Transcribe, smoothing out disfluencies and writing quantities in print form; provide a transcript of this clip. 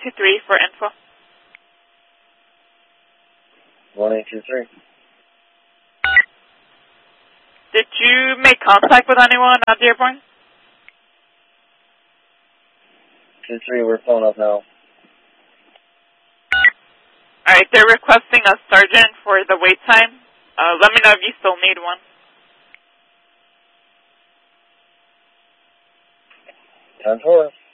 1823 for info. 1823. Did you make contact with anyone at the airport? 23, we're pulling up now. Alright, they're requesting a sergeant for the wait time. Let me know if you still need one. 10-4.